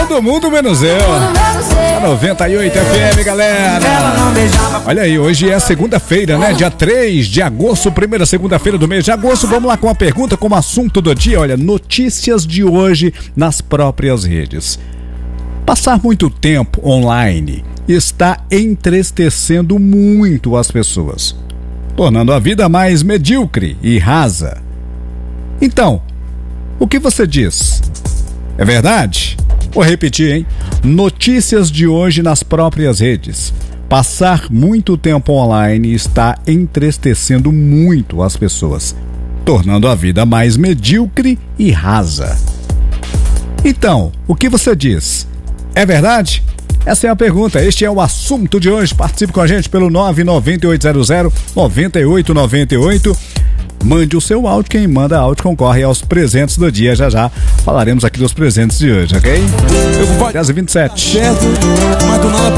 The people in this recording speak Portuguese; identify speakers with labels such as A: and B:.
A: Todo mundo menos eu. 98 FM, galera. Olha aí, hoje é segunda-feira, né? Dia 3 de agosto, primeira segunda-feira do mês de agosto. Vamos lá com a pergunta como assunto do dia. Olha, notícias de hoje nas próprias redes. Passar muito tempo online está entristecendo muito as pessoas, tornando a vida mais medíocre e rasa. Então, o que você diz? É verdade? Vou repetir, hein? Notícias de hoje nas próprias redes. Passar muito tempo online está entristecendo muito as pessoas, tornando a vida mais medíocre e rasa. Então, o que você diz? É verdade? Essa é a pergunta, este é o assunto de hoje. Participe com a gente pelo 99800-9898. Mande o seu áudio, quem manda áudio concorre aos presentes do dia. Já já falaremos aqui dos presentes de hoje, ok? Eu vou 10h27.
B: Certo, mas do nada